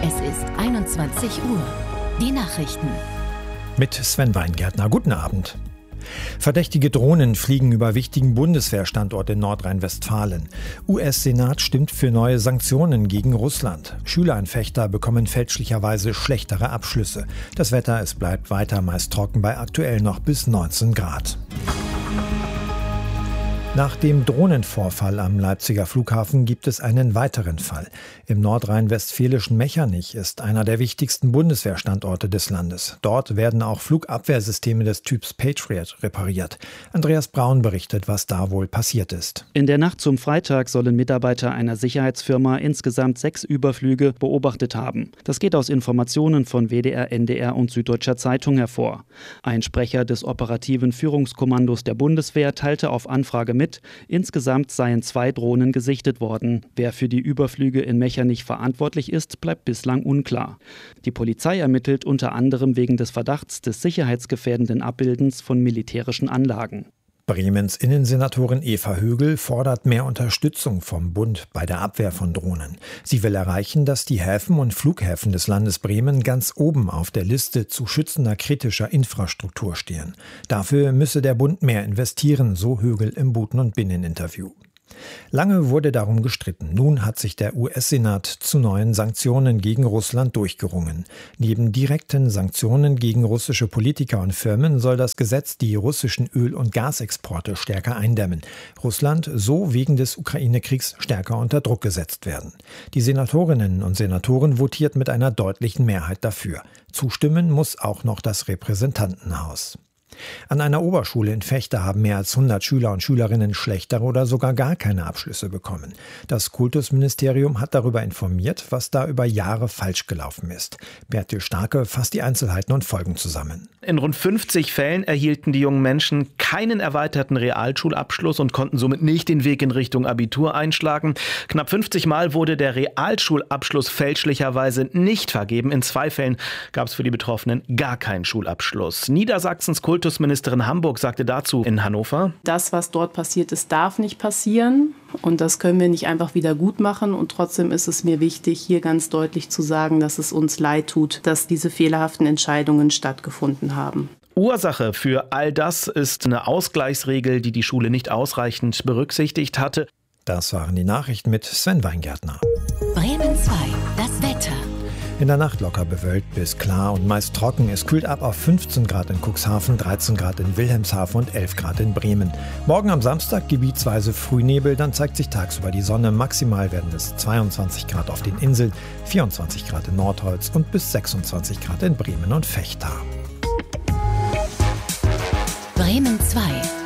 Es ist 21 Uhr. Die Nachrichten. Mit Sven Weingärtner. Guten Abend. Verdächtige Drohnen fliegen über wichtigen Bundeswehrstandort in Nordrhein-Westfalen. US-Senat stimmt für neue Sanktionen gegen Russland. Schüler in Vechta bekommen fälschlicherweise schlechtere Abschlüsse. Das Wetter, es bleibt weiter meist trocken bei aktuell noch bis 19 Grad. Nach dem Drohnenvorfall am Leipziger Flughafen gibt es einen weiteren Fall. Im nordrhein-westfälischen Mechernich ist einer der wichtigsten Bundeswehrstandorte des Landes. Dort werden auch Flugabwehrsysteme des Typs Patriot repariert. Andreas Braun berichtet, was da wohl passiert ist. In der Nacht zum Freitag sollen Mitarbeiter einer Sicherheitsfirma insgesamt 6 Überflüge beobachtet haben. Das geht aus Informationen von WDR, NDR und Süddeutscher Zeitung hervor. Ein Sprecher des operativen Führungskommandos der Bundeswehr teilte auf Anfrage mit, insgesamt seien 2 Drohnen gesichtet worden. Wer für die Überflüge in Mechernich verantwortlich ist, bleibt bislang unklar. Die Polizei ermittelt unter anderem wegen des Verdachts des sicherheitsgefährdenden Abbildens von militärischen Anlagen. Bremens Innensenatorin Eva Högel fordert mehr Unterstützung vom Bund bei der Abwehr von Drohnen. Sie will erreichen, dass die Häfen und Flughäfen des Landes Bremen ganz oben auf der Liste zu schützender kritischer Infrastruktur stehen. Dafür müsse der Bund mehr investieren, so Högel im Buten- und Binneninterview. Lange wurde darum gestritten. Nun hat sich der US-Senat zu neuen Sanktionen gegen Russland durchgerungen. Neben direkten Sanktionen gegen russische Politiker und Firmen soll das Gesetz die russischen Öl- und Gasexporte stärker eindämmen. Russland so wegen des Ukraine-Kriegs stärker unter Druck gesetzt werden. Die Senatorinnen und Senatoren votierten mit einer deutlichen Mehrheit dafür. Zustimmen muss auch noch das Repräsentantenhaus. An einer Oberschule in Vechta haben mehr als 100 Schüler und Schülerinnen schlechtere oder sogar gar keine Abschlüsse bekommen. Das Kultusministerium hat darüber informiert, was da über Jahre falsch gelaufen ist. Bertil Starke fasst die Einzelheiten und Folgen zusammen. In rund 50 Fällen erhielten die jungen Menschen keinen erweiterten Realschulabschluss und konnten somit nicht den Weg in Richtung Abitur einschlagen. Knapp 50 Mal wurde der Realschulabschluss fälschlicherweise nicht vergeben. In 2 Fällen gab es für die Betroffenen gar keinen Schulabschluss. Niedersachsens Kultusministerin Hamburg sagte dazu in Hannover: Das, was dort passiert ist, darf nicht passieren. Und das können wir nicht einfach wieder gut machen. Und trotzdem ist es mir wichtig, hier ganz deutlich zu sagen, dass es uns leid tut, dass diese fehlerhaften Entscheidungen stattgefunden haben. Ursache für all das ist eine Ausgleichsregel, die die Schule nicht ausreichend berücksichtigt hatte. Das waren die Nachrichten mit Sven Weingärtner. Bremen 2, das Wetter. In der Nacht locker bewölkt bis klar und meist trocken. Es kühlt ab auf 15 Grad in Cuxhaven, 13 Grad in Wilhelmshaven und 11 Grad in Bremen. Morgen am Samstag gebietsweise Frühnebel, dann zeigt sich tagsüber die Sonne. Maximal werden es 22 Grad auf den Inseln, 24 Grad in Nordholz und bis 26 Grad in Bremen und Vechta. Bremen 2.